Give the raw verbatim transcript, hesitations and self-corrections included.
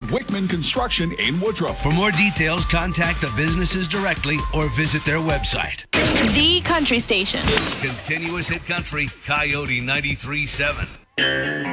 Wickman Construction in Woodruff. For more details, contact the businesses directly or visit their website. The Country Station. Continuous Hit Country, Coyote ninety-three point seven.